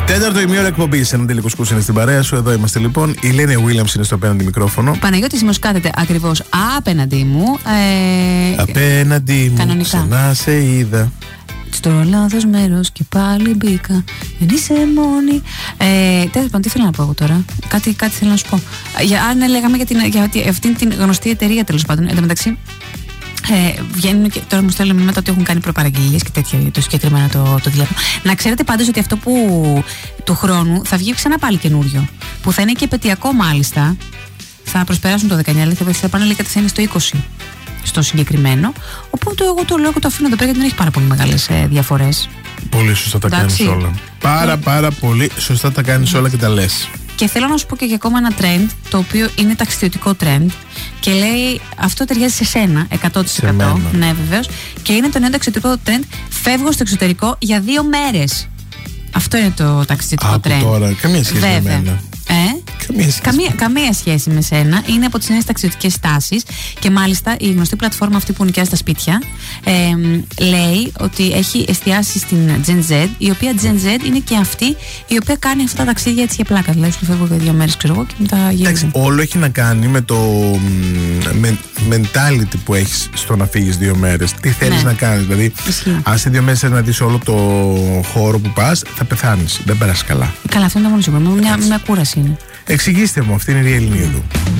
Τέταρτο ημίωρο εκπομπή. Έναν τελικό σκούση είναι στην παρέα σου. Εδώ είμαστε λοιπόν. Η Λένε Williams είναι στο απέναντι μικρόφωνο. Παναγιώτης Σίμος κάθεται ακριβώς απέναντί μου. Απέναντι μου. Κανονικά. Ξανά σε είδα. Στο λάθος μέρος και πάλι μπήκα. Δεν είσαι μόνη. Τέλος πάντων, τι θέλω να πω εγώ τώρα. Κάτι θέλω να σου πω. Αν λέγαμε για αυτήν την γνωστή εταιρεία, τέλος πάντων. Εν τω μεταξύ, βγαίνουν και τώρα μου στέλνουν μηνύματα ότι έχουν κάνει προπαραγγελίες και τέτοια για το συγκεκριμένο το τηλέφωνο. Να ξέρετε πάντως ότι αυτό που του χρόνου θα βγει ξανά πάλι καινούριο. Που θα είναι και επαιτειακό μάλιστα. Θα προσπεράσουν το 19, αλλά θα πάνε λέει κάτι θα είναι στο 20. Στο συγκεκριμένο. Οπότε εγώ το λέω και το αφήνω εδώ πέρα γιατί δεν έχει πάρα πολύ μεγάλες διαφορές. Πολύ σωστά τα κάνεις όλα. Πάρα πολύ σωστά τα κάνεις όλα και τα λες. Και θέλω να σου πω και για ακόμα ένα trend, το οποίο είναι ταξιδιωτικό trend και λέει αυτό ταιριάζει σε σένα 100%. Ναι, βεβαίως. Και είναι το νέο ταξιδιωτικό trend. Φεύγω στο εξωτερικό για 2 μέρες. Αυτό είναι το ταξιδιωτικό trend. Τώρα, καμία σχέση με μένα. Καμία σχέση με σένα. Είναι από τις νέες ταξιδιωτικές τάσεις. Και μάλιστα η γνωστή πλατφόρμα αυτή που νοικιάζει τα σπίτια λέει ότι έχει εστιάσει στην Gen Z, η οποία Gen Z είναι και αυτή η οποία κάνει αυτά τα ταξίδια έτσι για πλάκα. Δηλαδή σου φεύγω για 2 μέρες, ξέρω εγώ, και μετά γυρίζω. Όλο έχει να κάνει με το mentality που έχεις στο να φύγεις 2 μέρες. Τι θέλεις να κάνεις. Δηλαδή, αν σε 2 μέρες θέλεις να δεις όλο το χώρο που πας, θα πεθάνεις. Δεν περάσει καλά. Καλά, αυτό είναι το μόνο σίγουρο. Μια κούραση είναι. Εξηγήστε μου, αυτή είναι η Ελληνίδου.